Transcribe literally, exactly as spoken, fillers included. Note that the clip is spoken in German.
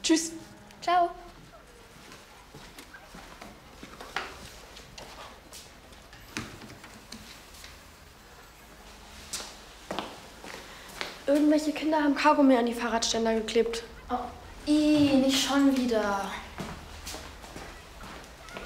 Tschüss. Ciao. Irgendwelche Kinder haben Kaugummi an die Fahrradständer geklebt. Oh, ih, nicht schon wieder.